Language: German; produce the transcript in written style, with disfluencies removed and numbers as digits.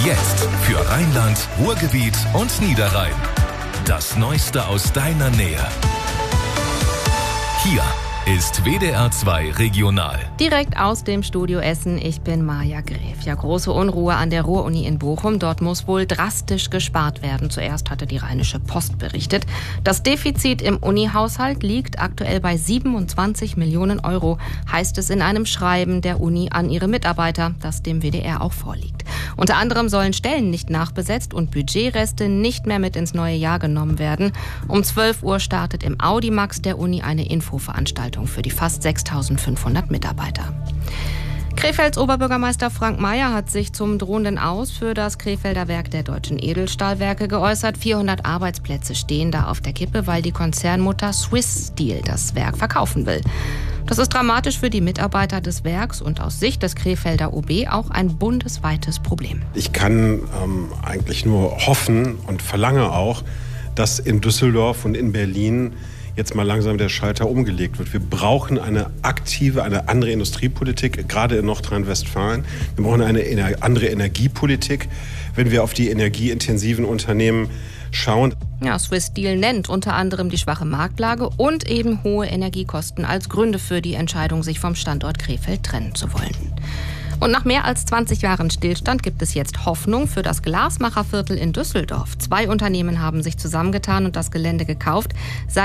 Jetzt für Rheinland, Ruhrgebiet und Niederrhein. Das Neueste aus deiner Nähe. Hier ist WDR 2 Regional. Direkt aus dem Studio Essen, ich bin Maja Gräf. Ja, große Unruhe an der Ruhr-Uni in Bochum. Dort muss wohl drastisch gespart werden. Zuerst hatte die Rheinische Post berichtet. Das Defizit im Uni-Haushalt liegt aktuell bei 27 Millionen Euro, heißt es in einem Schreiben der Uni an ihre Mitarbeiter, das dem WDR auch vorliegt. Unter anderem sollen Stellen nicht nachbesetzt und Budgetreste nicht mehr mit ins neue Jahr genommen werden. Um 12 Uhr startet im Audimax der Uni eine Infoveranstaltung für die fast 6.500 Mitarbeiter. Krefelds Oberbürgermeister Frank Mayer hat sich zum drohenden Aus für das Krefelder Werk der Deutschen Edelstahlwerke geäußert. 400 Arbeitsplätze stehen da auf der Kippe, weil die Konzernmutter Swiss Steel das Werk verkaufen will. Das ist dramatisch für die Mitarbeiter des Werks und aus Sicht des Krefelder OB auch ein bundesweites Problem. Ich kann eigentlich nur hoffen und verlange auch, dass in Düsseldorf und in Berlin jetzt mal langsam der Schalter umgelegt wird. Wir brauchen eine aktive, eine andere Industriepolitik, gerade in Nordrhein-Westfalen. Wir brauchen eine andere Energiepolitik, wenn wir auf die energieintensiven Unternehmen schauen. Ja, Swiss Steel nennt unter anderem die schwache Marktlage und eben hohe Energiekosten als Gründe für die Entscheidung, sich vom Standort Krefeld trennen zu wollen. Und nach mehr als 20 Jahren Stillstand gibt es jetzt Hoffnung für das Glasmacherviertel in Düsseldorf. 2 Unternehmen haben sich zusammengetan und das Gelände gekauft.